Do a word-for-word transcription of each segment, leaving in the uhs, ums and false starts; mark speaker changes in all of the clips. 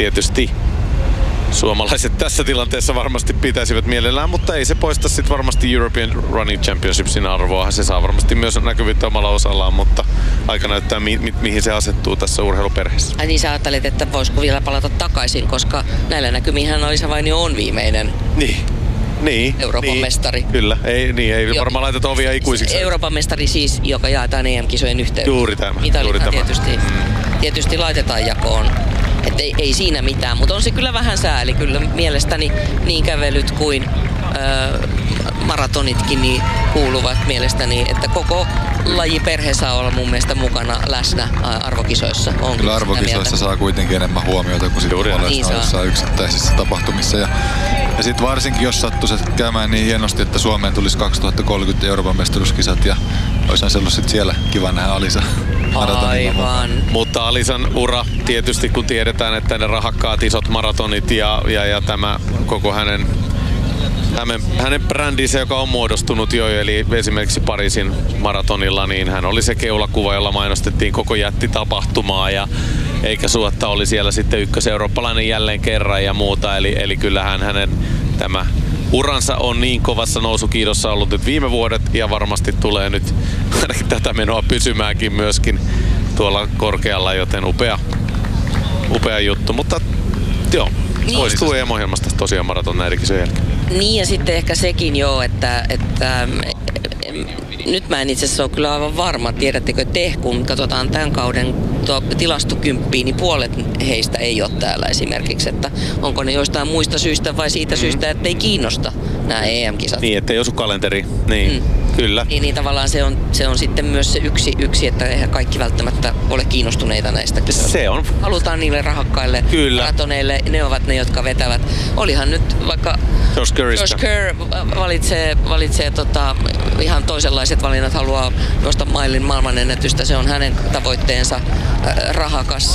Speaker 1: tietysti suomalaiset tässä tilanteessa varmasti pitäisivät mielellään, mutta ei se poista sitten varmasti European Running Championshipsin arvoa. Se saa varmasti myös näkyvyyttä omalla osallaan, mutta aika näyttää mi- mi- mihin se asettuu tässä urheiluperheessä.
Speaker 2: Ai niin, sä ajattelet, että voisiko vielä palata takaisin, koska näillä näkymihän Alisa Vainio on viimeinen.
Speaker 1: Niin. Niin,
Speaker 2: Euroopan
Speaker 1: niin,
Speaker 2: mestari.
Speaker 1: Kyllä, ei, niin, ei jo, varmaan laiteta ovia ikuisiksi.
Speaker 2: Euroopan mestari siis, joka jaetaan E M-kisojen yhteydessä.
Speaker 1: Juuri tämä.
Speaker 2: Mitalithan tietysti, tietysti laitetaan jakoon. Että ei, ei siinä mitään, mutta on se kyllä vähän sääli. Kyllä mielestäni niin kävelyt kuin ö, maratonitkin niin kuuluvat mielestäni, että koko lajiperhe saa olla mun mielestä mukana läsnä arvokisoissa. On
Speaker 3: kyllä arvokisoissa saa kuitenkin enemmän huomiota kuin sitten niin noissa yksittäisissä tapahtumissa. Ja, ja sitten varsinkin, jos sattuisi käymään niin hienosti, että Suomeen tulisi kaksituhattakolmekymmentä Euroopan mestaruuskisat ja olisihan se ollut sitten siellä kiva nähdä Alisa maratonilla.
Speaker 2: Aivan.
Speaker 1: Mutta Alisan ura tietysti, kun tiedetään, että ne rahakkaat isot maratonit ja, ja, ja tämä koko hänen Hänen, hänen brändinsä, joka on muodostunut jo, eli esimerkiksi Pariisin maratonilla, niin hän oli se keulakuva, jolla mainostettiin koko jättitapahtumaa ja eikä suotta oli siellä sitten ykköseurooppalainen jälleen kerran ja muuta, eli, eli kyllähän hänen tämä uransa on niin kovassa nousukiidossa ollut nyt viime vuodet ja varmasti tulee nyt ainakin tätä menoa pysymäänkin myöskin tuolla korkealla, joten upea, upea juttu, mutta joo, niin. Poistuu E M-ohjelmasta tosiaan maraton näiden kisojen jälkeen.
Speaker 2: Niin ja sitten ehkä sekin joo, että, että nyt mä en itse asiassa ole kyllä aivan varma, tiedättekö te, kun katsotaan tämän kauden tilastokymppiin, niin puolet heistä ei ole täällä esimerkiksi, että onko ne joistain muista syistä vai siitä mm. syystä, että ei kiinnosta nämä E M-kisat.
Speaker 1: Niin, ettei osu kalenteri, niin mm. kyllä.
Speaker 2: Niin, niin tavallaan se on, se on sitten myös se yksi, yksi, että eihän kaikki välttämättä ole kiinnostuneita näistä kisoista.
Speaker 1: Se on.
Speaker 2: Halutaan niille rahakkaille maratoneille, ne ovat ne, jotka vetävät. Olihan nyt vaikka
Speaker 1: Josh
Speaker 2: Kerr valitsee, valitsee tota, ihan toisenlaiset valinnat, haluaa nostaa mailin maailmanennätystä, se on hänen tavoitteensa. Rahakas,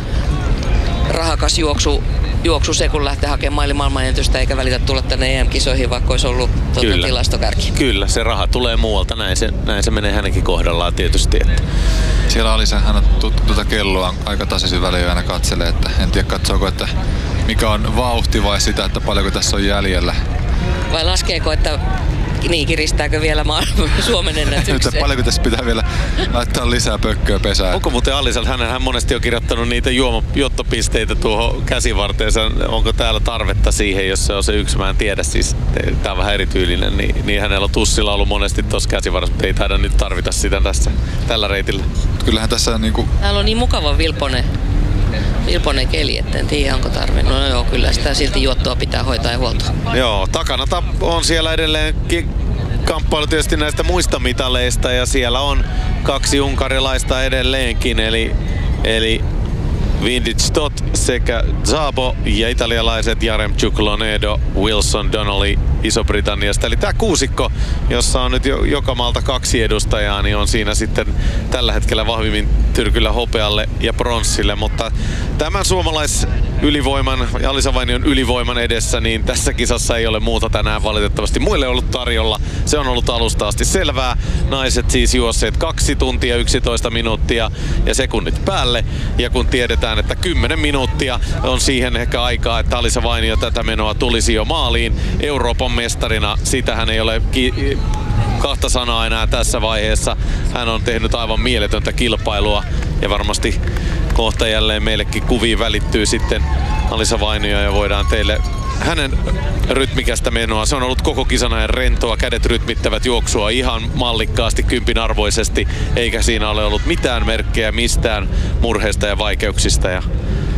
Speaker 2: rahakas juoksu, juoksu se, kun lähtee hakemaan mailin maailmanennätystä eikä välitä tulla tänne E M-kisoihin, vaikka olisi ollut tuota tilastokärki.
Speaker 1: Kyllä, se raha tulee muualta, näin se, näin se menee hänenkin kohdallaan tietysti. Että.
Speaker 3: Siellä Alisa, hän on tuota kelloa aika tasaisin väliin aina katselee, että en tiedä katsoako, että mikä on vauhti vai sitä, että paljonko tässä on jäljellä.
Speaker 2: Vai laskeeko, että niin kiristääkö vielä Suomen ennätykseen?
Speaker 3: Paljonko tässä pitää vielä laittaa lisää pökköä pesään?
Speaker 1: Onko muuten Alisal, hän, hän monesti on kirjoittanut niitä juoma, juottopisteitä tuohon käsivarteensa. Onko täällä tarvetta siihen, jos se on se yksi? Mä en tiedä, siis tää on vähän erityylinen. Niin, niin hänellä on tussilla ollut monesti tuossa käsivarassa, mutta ei taida nyt tarvita sitä tässä, tällä reitillä.
Speaker 3: Kyllähän tässä niinku...
Speaker 2: Täällä on niin mukava vilpone. Vilponen keli, että en tiedä onko tarvinnut. No joo, kyllä sitä silti juottoa pitää hoitaa ja huoltoa.
Speaker 1: Joo, takana on siellä edelleen kamppailu tietysti näistä muista mitaleista ja siellä on kaksi unkarilaista edelleenkin, eli, eli Vintage Stott sekä Szabo ja italialaiset Jarem Ciuclonedo, Wilson Donnelly Iso-Britanniasta. Eli tämä kuusikko, jossa on nyt jo, joka maalta kaksi edustajaa, niin on siinä sitten tällä hetkellä vahvimmin tyrkyllä hopealle ja pronssille. Mutta tämän suomalaisylivoiman ja Alisa Vainion ylivoiman edessä, niin tässä kisassa ei ole muuta tänään valitettavasti muille ollut tarjolla. Se on ollut alusta asti selvää. Naiset siis juosseet kaksi tuntia yksitoista minuuttia ja sekunnit päälle. Ja kun tiedetään, että kymmenen minuuttia on siihen ehkä aikaa, että Alisa Vainio tätä menoa tulisi jo maaliin Euroopan mestarina. Sitähän ei ole ki- kahta sanaa enää tässä vaiheessa. Hän on tehnyt aivan mieletöntä kilpailua ja varmasti kohta jälleen meillekin kuviin välittyy sitten Alisa Vainio ja voidaan teille hänen rytmikästä menoa. Se on ollut koko kisan ajan rentoa, kädet rytmittävät juoksua ihan mallikkaasti, kympin arvoisesti, eikä siinä ole ollut mitään merkkejä mistään murheista ja vaikeuksista. Ja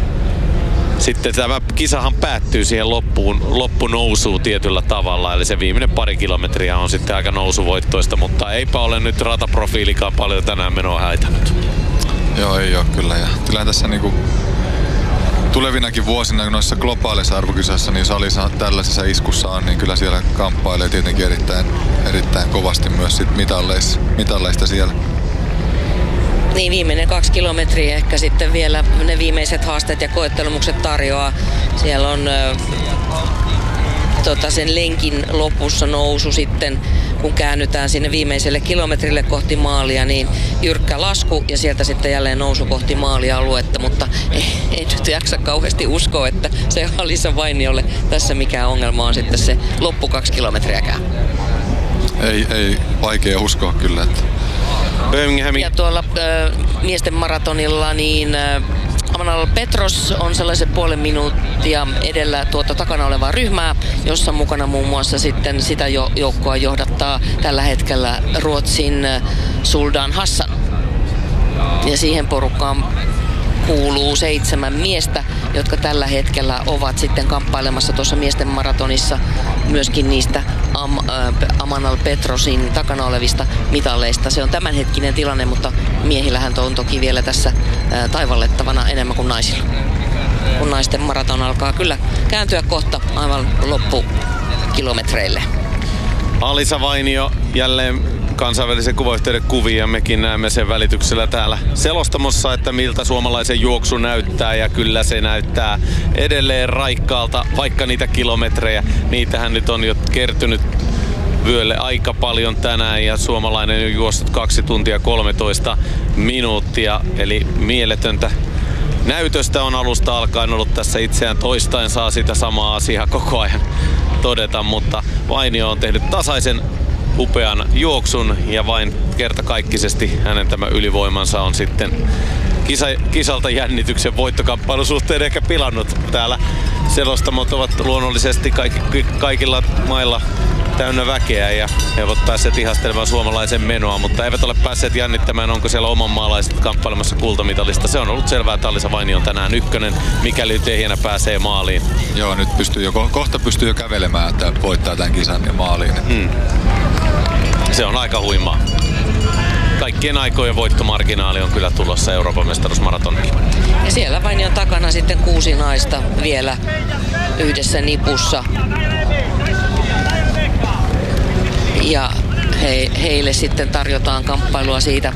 Speaker 1: sitten tämä kisahan päättyy siihen loppuun, loppunousuun tietyllä tavalla, eli se viimeinen pari kilometriä on sitten aika nousuvoittoista, mutta eipä ole nyt rataprofiilikaan paljon tänään menoa häitänyt.
Speaker 3: Joo, ei ole kyllä. Ja kyllähän tässä niinku tulevinakin vuosina noissa globaaleissa arvokisoissa, niin jos Alisa tällaisessa iskussa on, niin kyllä siellä kamppailee tietenkin erittäin, erittäin kovasti myös sit mitalleista, mitalleista siellä.
Speaker 2: Niin, viimeinen kaksi kilometriä ehkä sitten vielä ne viimeiset haasteet ja koettelumukset tarjoaa. Siellä on ö, tota sen lenkin lopussa nousu sitten kun käännytään sinne viimeiselle kilometrille kohti maalia, niin jyrkkä lasku ja sieltä sitten jälleen nousu kohti maalialuetta, mutta ei, ei nyt jaksa kauheasti uskoa, että se Alisa Vainiolle tässä mikään ongelma on sitten se loppu kaksi kilometriäkään.
Speaker 3: Ei, ei vaikea uskoa kyllä. Että...
Speaker 2: Ja tuolla äh, miesten maratonilla niin äh, Amanal Petros on sellaisen puolen minuuttia edellä tuota takana olevaa ryhmää, jossa mukana muun muassa sitten sitä jo, joukkoa johdattaa tällä hetkellä Ruotsin äh, Suldan Hassan. Ja siihen porukkaan kuuluu seitsemän miestä, jotka tällä hetkellä ovat sitten kamppailemassa tuossa miesten maratonissa myöskin niistä Am, äh, Amanal Petrosin takana olevista mitalleista. Se on tämänhetkinen tilanne, mutta miehillähän on toki vielä tässä äh, taivallettavana enemmän kuin naisilla. Kun naisten maraton alkaa kyllä kääntyä kohta aivan loppukilometreille.
Speaker 1: Alisa Vainio jälleen kansainvälisen kuvayhteyden kuvia ja mekin näemme sen välityksellä täällä selostamossa, että miltä suomalaisen juoksu näyttää, ja kyllä se näyttää edelleen raikkaalta, vaikka niitä kilometrejä, niitähän nyt on jo kertynyt vyölle aika paljon tänään ja suomalainen on juossut kaksi tuntia kolmetoista minuuttia, eli mieletöntä näytöstä on alusta alkaen ollut tässä. Itseään toistaen saa sitä samaa asiaa koko ajan todeta, mutta Vainio on tehnyt tasaisen upean juoksun ja vain kertakaikkisesti hänen tämä ylivoimansa on sitten kisa, kisalta jännityksen voittokamppailun suhteen ehkä pilannut. Täällä selostamot ovat luonnollisesti kaikki, kaikilla mailla täynnä väkeä ja he ovat päässeet ihastelemaan suomalaisen menoa, mutta eivät ole päässeet jännittämään, onko siellä oman maalaiset kamppailemassa kultamitalista. Se on ollut selvää, että Alisa Vainio on tänään ykkönen, mikäli tehjänä pääsee maaliin.
Speaker 3: Joo, nyt pystyy jo, kohta pystyy jo kävelemään, että voittaa tämän kisan ja maaliin.
Speaker 1: Hmm. Se on aika huimaa. Kaikkien aikojen voittomarginaali on kyllä tulossa Euroopan mestaruusmaratonilla.
Speaker 2: Ja siellä Vainion takana sitten kuusi naista vielä yhdessä nipussa. Ja he, heille sitten tarjotaan kamppailua siitä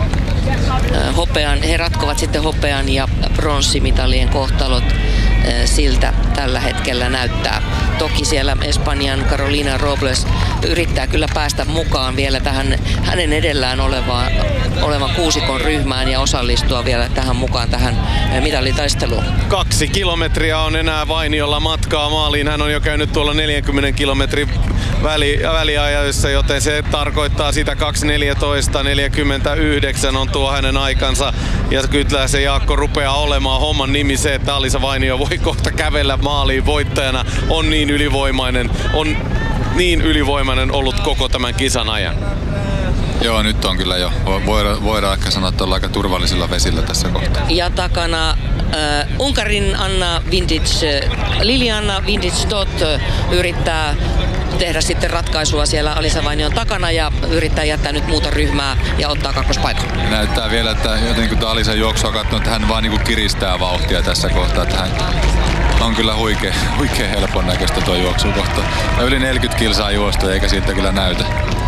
Speaker 2: äh, hopean. He ratkovat sitten hopean ja pronssimitalien kohtalot. Äh, siltä tällä hetkellä näyttää. Toki siellä Espanjan Carolina Robles yrittää kyllä päästä mukaan vielä tähän hänen edellään olevaan, olevan kuusikon ryhmään ja osallistua vielä tähän mukaan tähän mitalitaisteluun.
Speaker 1: Kaksi kilometriä on enää Vainiolla matkaa maaliin. Hän on jo käynyt tuolla neljänkymmenen kilometrin väli, väliajoissa, joten se tarkoittaa sitä kaksi neljätoista neljäkymmentäyhdeksän on tuo hänen aikansa. Ja kyllä se Jaakko rupeaa olemaan homman nimi se, että Alisa Vainio voi kohta kävellä maaliin voittajana. On niin ylivoimainen, on niin ylivoimainen ollut koko tämän kisan ajan.
Speaker 3: Joo, nyt on kyllä jo. Voidaan, voidaan ehkä sanoa, että ollaan aika turvallisilla vesillä tässä kohtaa.
Speaker 2: Ja takana äh, Unkarin Anna Vintage, Liliana Vintage-Stott yrittää tehdä sitten ratkaisua siellä Alisa Vainion takana ja yrittää jättää nyt muuta ryhmää ja ottaa kakkospaikan.
Speaker 3: Näyttää vielä, että jotenkin kun Alisan juoksua katsoo, että hän vaan niin kiristää vauhtia tässä kohtaa. Että hän on kyllä huikea, huikea helpon näköistä tuo juoksu kohta. Ja yli neljäkymmentä kilsaa juosta eikä siitä kyllä näytä.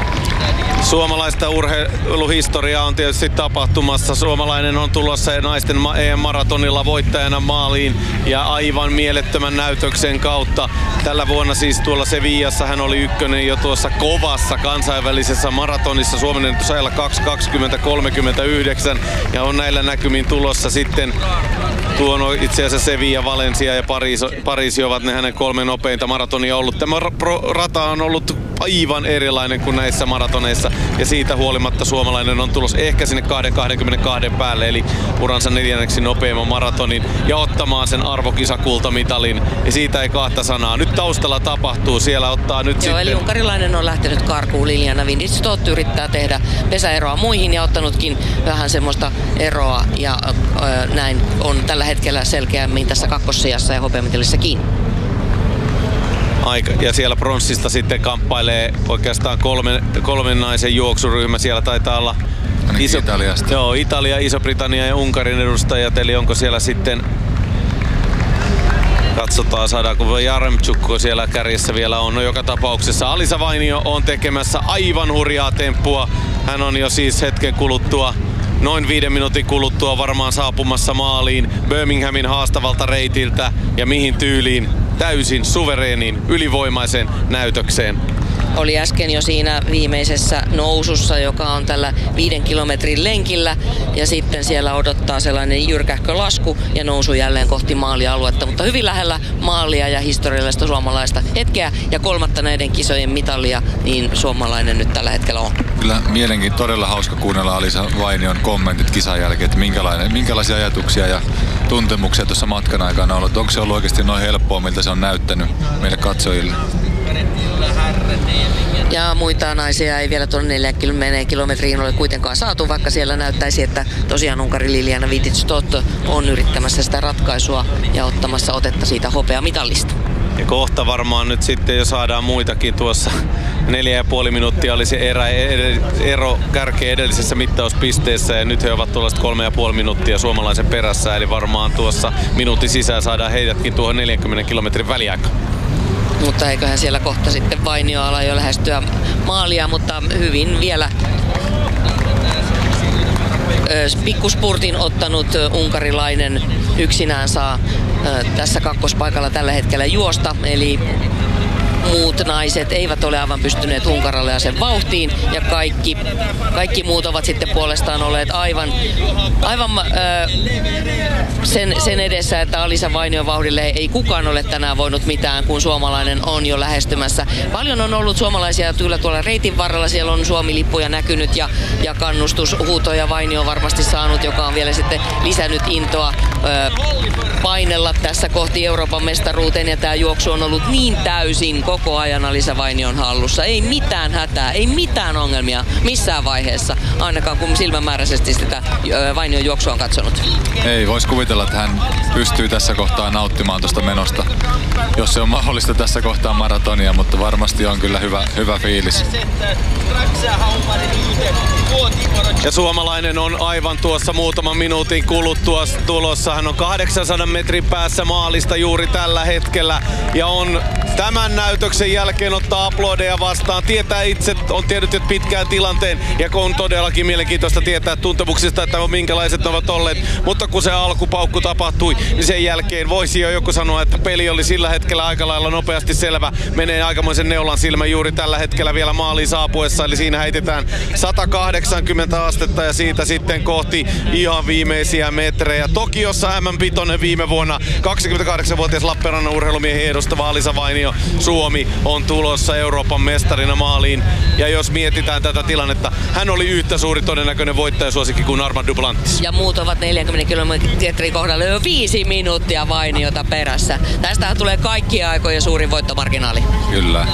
Speaker 1: Suomalaista urheiluhistoriaa on tietysti tapahtumassa. Suomalainen on tulossa naisten E M-maratonilla voittajana maaliin ja aivan mielettömän näytöksen kautta. Tällä vuonna siis tuolla Sevillassa hän oli ykkönen jo tuossa kovassa kansainvälisessä maratonissa Suomen ennätysajalla kaksi kaksikymmentä kolmekymmentäyhdeksän ja on näillä näkymin tulossa sitten tuon itse asiassa Sevilla, Valencia ja Pariisi, Pariisi ovat ne hänen kolme nopeinta maratonia ollut. Tämä rata on ollut aivan erilainen kuin näissä maratoneissa ja siitä huolimatta suomalainen on tulossa ehkä sinne kaksi kaksikymmentäkaksi päälle eli uransa neljänneksi nopeimman maratonin ja ottamaan sen arvokisakultamitalin ja siitä ei kahta sanaa. Nyt taustalla tapahtuu, siellä ottaa nyt
Speaker 2: Joo,
Speaker 1: sitten...
Speaker 2: eli unkarilainen on lähtenyt karkuun. Liliana Vintage-Stott yrittää tehdä pesäeroa muihin ja ottanutkin vähän semmoista eroa ja äh, näin on tällä hetkellä selkeämmin tässä kakkossijassa ja hopeamitalissa kiinni.
Speaker 1: Aika. Ja siellä pronssista sitten kamppailee oikeastaan kolmen, kolmen naisen juoksuryhmä. Siellä taitaa olla Iso,
Speaker 3: Italiasta.
Speaker 1: Joo, Italia, Iso-Britannia ja Unkarin edustajat. Eli onko siellä sitten... Katsotaan, saadaanko Jaremchuk siellä kärjessä vielä on. No joka tapauksessa Alisa Vainio on tekemässä aivan hurjaa temppua. Hän on jo siis hetken kuluttua, noin viiden minuutin kuluttua varmaan saapumassa maaliin Birminghamin haastavalta reitiltä. Ja mihin tyyliin? Täysin suvereeniin, ylivoimaiseen näytökseen.
Speaker 2: oli äsken jo siinä viimeisessä nousussa, joka on tällä viiden kilometrin lenkillä. Ja sitten siellä odottaa sellainen jyrkähkö lasku ja nousu jälleen kohti maalialuetta. Mutta hyvin lähellä maalia ja historiallista suomalaista hetkeä. Ja kolmatta näiden kisojen mitalia niin suomalainen nyt tällä hetkellä on.
Speaker 3: Kyllä mielenkiin todella hauska kuunnella Alisa Vainion kommentit kisan jälkeen, että minkälainen, minkälaisia ajatuksia ja tuntemuksia tuossa matkan aikana on ollut. Onko se ollut oikeasti noin helppoa, miltä se on näyttänyt meille katsojille?
Speaker 2: Ja muita naisia ei vielä tuonne neljäkymmentä kilometriin ole kuitenkaan saatu, vaikka siellä näyttäisi, että tosiaan Unkarin Liliana Vidic-Tot on yrittämässä sitä ratkaisua ja ottamassa otetta siitä hopeamitalista.
Speaker 1: Ja kohta varmaan nyt sitten jo saadaan muitakin tuossa. Neljä ja puoli minuuttia oli se erä, ero kärkeen edellisessä mittauspisteessä ja nyt he ovat tuollaista kolme ja puoli minuuttia suomalaisen perässä. Eli varmaan tuossa minuutin sisään saadaan heidätkin tuohon neljänkymmenen kilometrin väliaikaan.
Speaker 2: Mutta eiköhän siellä kohta sitten Vainio ala jo lähestyä maalia, mutta hyvin vielä pikkuspurtin ottanut unkarilainen yksinään saa tässä kakkospaikalla tällä hetkellä juosta, eli muut naiset eivät ole aivan pystyneet unkarilaisen vauhtiin ja kaikki, kaikki muut ovat sitten puolestaan olleet aivan, aivan äh, sen, sen edessä, että Alisa Vainion vauhdille ei kukaan ole tänään voinut mitään, kun suomalainen on jo lähestymässä. Paljon on ollut suomalaisia tuilla tuolla reitin varrella, siellä on Suomi-lippuja näkynyt ja, ja kannustushuutoja Vainio on varmasti saanut, joka on vielä sitten lisännyt intoa äh, painella tässä kohti Euroopan mestaruuteen ja tämä juoksu on ollut niin täysin koko ajan Alisa Vainion hallussa. Ei mitään hätää, ei mitään ongelmia missään vaiheessa, ainakaan kun silmämääräisesti sitä Vainion juoksua on katsonut.
Speaker 3: Ei, vois kuvitella, että hän pystyy tässä kohtaa nauttimaan tuosta menosta, jos se on mahdollista tässä kohtaa maratonia, mutta varmasti on kyllä hyvä, hyvä fiilis.
Speaker 1: Ja suomalainen on aivan tuossa muutaman minuutin kuluttua tulossa. Hän on kahdeksansadan metrin päässä maalista juuri tällä hetkellä ja on tämän näytöksen jälkeen ottaa aplodeja vastaan. Tietää itse, on tiennyt jo pitkään tilanteen ja on todellakin mielenkiintoista tietää tuntemuksista, että minkälaiset ne ovat olleet. Mutta kun se alkupaukku tapahtui, niin sen jälkeen voisi jo joku sanoa, että peli oli sillä hetkellä aika lailla nopeasti selvä. Menee aikamoisen neulan silmä juuri tällä hetkellä vielä maaliin saapuessa. Eli siinä heitetään sata kahdeksankymmentä astetta ja siitä sitten kohti ihan viimeisiä metrejä. Tokiossa M M-pitoinen viime vuonna kaksikymmentäkahdeksanvuotias Lappeenrannan urheilumiehen edustava Alisa Vainio. Suomi on tulossa Euroopan mestarina maaliin. Ja jos mietitään tätä tilannetta, hän oli yhtä suuri todennäköinen voittajasuosikki kuin Armand Duplantis.
Speaker 2: Ja muut ovat neljänkymmenen kilometrin kohdalla jo viisi minuuttia Vainiota perässä. Tästähän tulee kaikkia aikoja suurin voittomarginaali.
Speaker 3: Kyllä.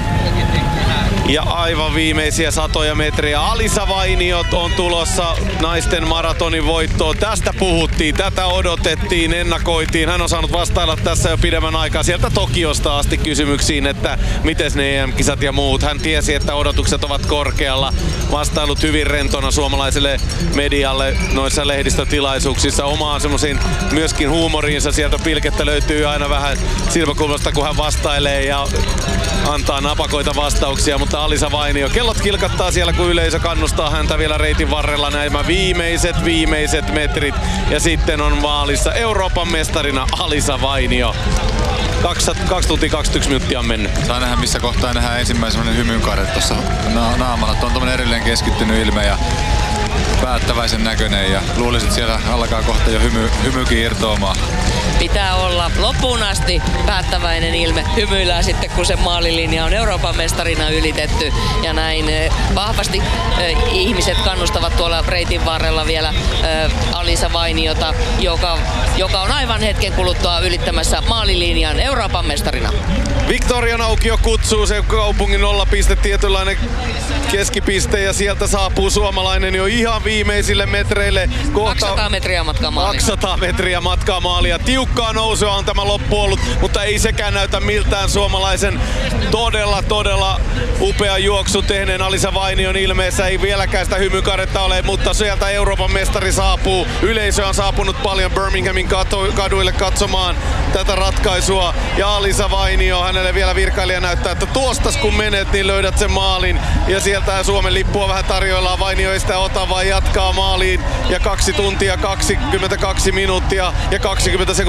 Speaker 1: Ja aivan viimeisiä satoja metriä. Alisa Vainiot on tulossa naisten maratonin voittoon. Tästä puhuttiin, tätä odotettiin, ennakoitiin. Hän on saanut vastailla tässä jo pidemmän aikaa sieltä Tokiosta asti kysymyksiin, että miten ne E M-kisat ja muut. Hän tiesi, että odotukset ovat korkealla. Vastailut hyvin rentona suomalaiselle medialle noissa lehdistötilaisuuksissa. Omaan semmoisiin myöskin huumoriinsa. Sieltä pilkettä löytyy aina vähän silmäkulmasta, kun hän vastailee ja antaa napakoita vastauksia. Mutta Alisa Vainio, kellot kilkattaa siellä, kun yleisö kannustaa häntä vielä reitin varrella nämä viimeiset, viimeiset metrit. Ja sitten on maalissa Euroopan mestarina Alisa Vainio. kaksi tuntia kaksikymmentäyksi minuuttia on mennyt.
Speaker 3: Saa nähdä, missä kohtaa nähdään ensimmäisen hymynkaare tuossa naamalla. Tuo on tommonen erilleen keskittynyt ilme ja päättäväisen näköinen ja luulisin, että siellä alkaa kohta jo hymy, hymykin irtoamaan.
Speaker 2: Pitää olla loppuun asti päättäväinen ilme. Hymyillään sitten, kun se maalilinja on Euroopan mestarina ylitetty. Ja näin vahvasti äh, ihmiset kannustavat tuolla reitin varrella vielä äh, Alisa Vainiota, joka, joka on aivan hetken kuluttua ylittämässä maalilinjan Euroopan mestarina.
Speaker 1: Victorian aukio kutsuu, se kaupungin nollapiste, tietynlainen keskipiste ja sieltä saapuu suomalainen jo ihan viimeisille metreille.
Speaker 2: Kohta kaksisataa metriä matkaa maalia.
Speaker 1: kaksisataa metriä matkaa maalia. Tiukkaa nousua on tämä loppu ollut, mutta ei sekään näytä miltään suomalaisen todella, todella upea juoksu tehneen Alisa Vainion ilmeessä. Ei vieläkään sitä hymykaretta ole, mutta sieltä Euroopan mestari saapuu. Yleisö on saapunut paljon Birminghamin kaduille katsomaan tätä ratkaisua. Ja Alisa Vainio, hänelle vielä virkailija näyttää, että tuostas kun menet, niin löydät sen maalin. Ja sieltä Suomen lippua vähän tarjoillaan. Vainio ei sitä ota, vaan jatkaa maaliin. Ja kaksi tuntia, kaksikymmentäkaksi minuuttia ja kaksikymmentä sekuntia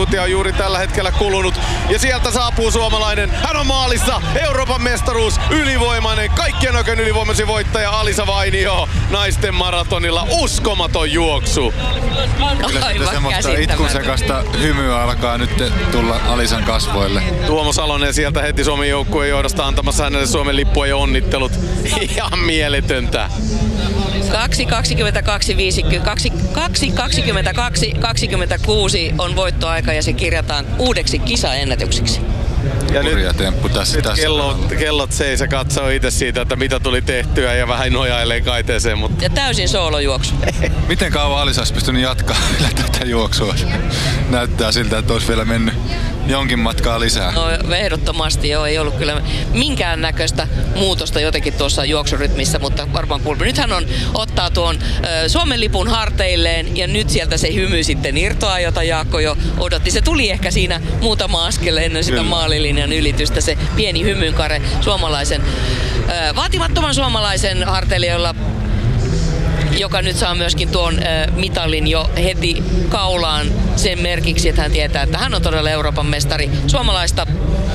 Speaker 1: sekuntia on juuri tällä hetkellä kulunut. Ja sieltä saapuu suomalainen. Hän on maalissa. Euroopan mestaruus. Ylivoimainen. Kaikkien oikein ylivoimaisin voittaja Alisa Vainio. Naisten maratonilla. Uskomaton juoksu.
Speaker 3: Kyllä sitten semmoista itkusekasta hymyä alkaa nyt tulla Alisan kasvoille.
Speaker 1: Tuomo Salonen sieltä heti Suomen joukkueen johdosta antamassa hänelle Suomen lippua ja onnittelut. Ihan mieletöntä.
Speaker 2: kaksi kaksikymmentäkaksi kaksikymmentäkuusi on voittoaika ja se kirjataan uudeksi kisaennätykseksi.
Speaker 1: Ja nyt,
Speaker 3: temppu tässä,
Speaker 1: nyt
Speaker 3: tässä
Speaker 1: kellot, kellot seis ja katsoo itse siitä, että mitä tuli tehtyä ja vähän nojailee kaiteeseen. Mutta...
Speaker 2: Ja täysin soolojuoksu.
Speaker 3: Miten kauan Alisa olisi pystynyt jatkaa tätä juoksua? Näyttää siltä, että olisi vielä mennyt jonkin matkaa lisää.
Speaker 2: No ehdottomasti joo, ei ollut kyllä minkään näköistä muutosta jotenkin tuossa juoksurytmissä, mutta varmaan kuulemme. Nyt hän on, ottaa tuon ö, Suomen lipun harteilleen ja nyt sieltä se hymy sitten irtoaa, jota Jaakko jo odotti. Se tuli ehkä siinä muutama askel ennen sitä maalilinjan ylitystä, se pieni hymynkare suomalaisen, ö, vaatimattoman suomalaisen harteille, jolla joka nyt saa myöskin tuon äh, mitalin jo heti kaulaan sen merkiksi, että hän tietää, että hän on todella Euroopan mestari. Suomalaista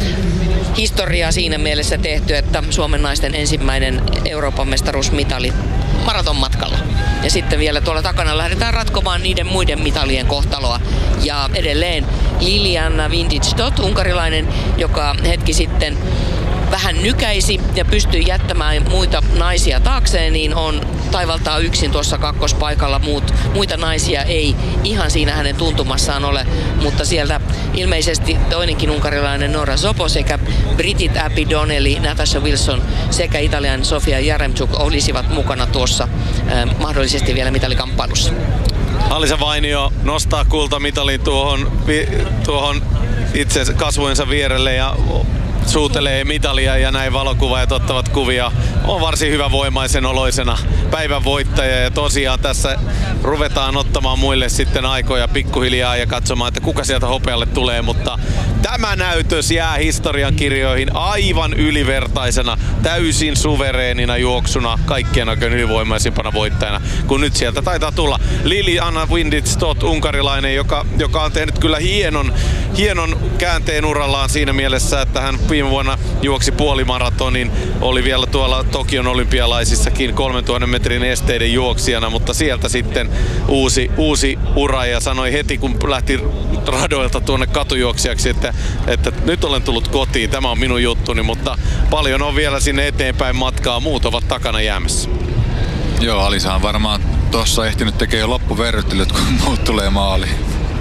Speaker 2: historiaa siinä mielessä tehty, että Suomen naisten ensimmäinen Euroopan mestaruusmitali maratonmatkalla. Ja sitten vielä tuolla takana lähdetään ratkomaan niiden muiden mitalien kohtaloa. Ja edelleen Liliana Vindic-Toth, unkarilainen, joka hetki sitten vähän nykäisi ja pystyi jättämään muita naisia taakseen, niin on taivaltaa yksin tuossa kakkospaikalla. Muut, muita naisia ei ihan siinä hänen tuntumassaan ole, mutta sieltä ilmeisesti toinenkin unkarilainen Nora Zopo sekä britit Abby Donnelly, Natasha Wilson sekä italian Sofia Jaremchuk olisivat mukana tuossa äh, mahdollisesti vielä mitalikamppailussa.
Speaker 1: Alisa Vainio nostaa kultamitalin tuohon, tuohon itse kasvojensa vierelle ja suutelee mitalia ja näin valokuvaajat ottavat kuvia. On varsin hyvä voimaisen oloisena päivän voittaja ja tosiaan tässä ruvetaan ottamaan muille sitten aikoja pikkuhiljaa ja katsomaan, että kuka sieltä hopealle tulee, mutta tämä näytös jää historian kirjoihin aivan ylivertaisena, täysin suvereenina juoksuna, kaikkien oikein ylivoimaisimpana voittajana, kun nyt sieltä taitaa tulla Liliana Vindic-Toth, unkarilainen, joka, joka on tehnyt kyllä hienon, hienon käänteen urallaan siinä mielessä, että hän viime vuonna juoksi puolimaratonin, oli vielä tuolla Tokion olympialaisissakin kolmentuhannen metrin esteiden juoksijana, mutta sieltä sitten uusi, uusi ura ja sanoi heti kun lähti radoilta tuonne katujuoksijaksi, että, että nyt olen tullut kotiin, tämä on minun juttuni, mutta paljon on vielä sinne eteenpäin matkaa, muut ovat takana jäämässä.
Speaker 3: Joo, Alisa on varmaan tuossa ehtinyt tekemään jo loppuverryttelyt, kun muut tulee maaliin.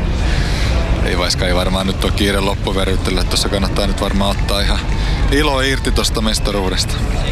Speaker 3: Ei vaikka ei varmaan nyt ole kiire loppuverryttelyä, että tuossa kannattaa nyt varmaan ottaa ihan ilo irti tuosta mestaruudesta.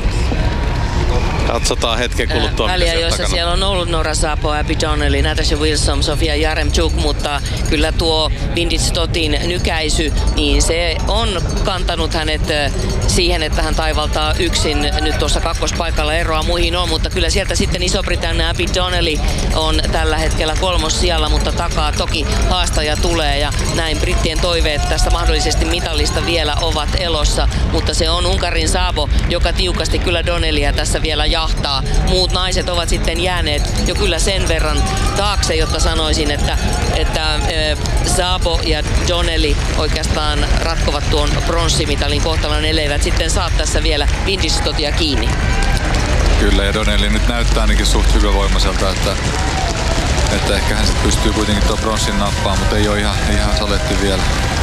Speaker 1: Katsotaan hetken kuluttua.
Speaker 2: Väliä, joissa takana. Siellä on ollut Nora Zopo, Abby Donnelly, Natasha Wilson, Sofia Jaremchuk, mutta kyllä tuo Vindic-Tothin nykäisy, niin se on kantanut hänet siihen, että hän taivaltaa yksin nyt tuossa kakkospaikalla, eroa muihin on, mutta kyllä sieltä sitten Iso-Britannia Abby Donnelly on tällä hetkellä kolmos sijalla, mutta takaa toki haastaja tulee ja näin brittien toiveet tästä mahdollisesti mitallista vielä ovat elossa, mutta se on Unkarin Sabo, joka tiukasti kyllä Donnellyä tässä vielä jahtaa. Muut naiset ovat sitten jääneet jo kyllä sen verran taakse, jotta sanoisin, että, että äh, Sabo ja Donnelly oikeastaan ratkovat tuon pronssimitalin kohtalon, elleivät sitten saa tässä vielä Vindic-Tothia kiinni.
Speaker 3: Kyllä, ja Donnelly nyt näyttää ainakin suht hyvävoimaiselta, että, että ehkä hän sitten pystyy kuitenkin tuon pronssin nappaamaan, mutta ei ole ihan, ihan saletti vielä.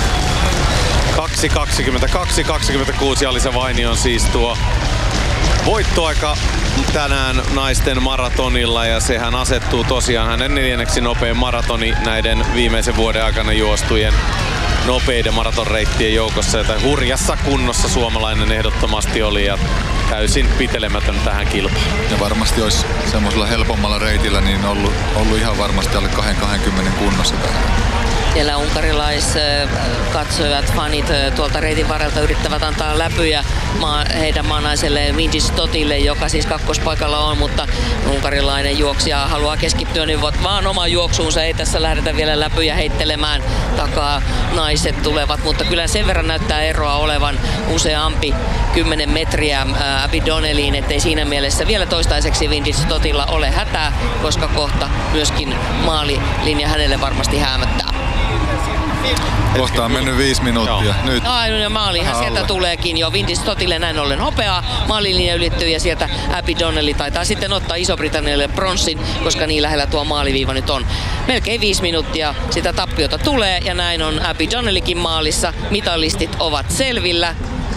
Speaker 1: kaksi kaksikymmentäkaksi kaksikymmentäkuusi Alisa Vainion siis tuo voittoaika tänään naisten maratonilla ja sehän asettuu tosiaan hänen neljänneksi nopein maratoni näiden viimeisen vuoden aikana juostujen nopeiden maratonreittien joukossa, jota hurjassa kunnossa suomalainen ehdottomasti oli ja täysin pitelemätön tähän kilpaan.
Speaker 3: Ja varmasti olisi semmoisella helpommalla reitillä niin ollut, ollut ihan varmasti alle kaksikymmentä kunnossa tähän.
Speaker 2: Siellä unkarilaiskatsojat, fanit tuolta reitin varrelta yrittävät antaa läpyjä maa, heidän maanaiselle Vindic-Tothille, joka siis kakkospaikalla on, mutta unkarilainen juoksija haluaa keskittyä niin vaan omaan juoksuunsa. Ei tässä lähdetä vielä läpyjä heittelemään takaa. Naiset tulevat, mutta kyllä sen verran näyttää eroa olevan useampi kymmenen metriä Abby Donnellyin, ettei siinä mielessä vielä toistaiseksi Vindic-Tothilla ole hätää, koska kohta myöskin maalilinja hänelle varmasti häämöttää.
Speaker 3: Kohta on mennyt viisi minuuttia.
Speaker 1: Joo.
Speaker 3: Nyt.
Speaker 2: Ai, no maalihan sieltä
Speaker 3: alle.
Speaker 2: tuleekin jo. Vintage Stotille näin ollen hopeaa. Maalilinja ylittyy ja sieltä Abby Donnelly taitaa sitten ottaa Iso-Britannialle bronssin, koska niin lähellä tuo maaliviiva nyt on. Melkein viisi minuuttia sitä tappiota tulee ja näin on Abby Donnellykin maalissa. Mitalistit ovat selvillä.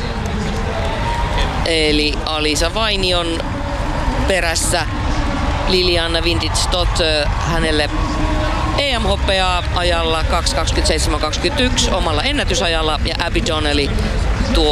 Speaker 2: Eli Alisa Vainion perässä Liliana Vintage Stott, hänelle E M-hopeaa ajalla kaksi kaksikymmentäseitsemän kaksikymmentäyksi omalla ennätysajalla ja Abby Donnelly tuo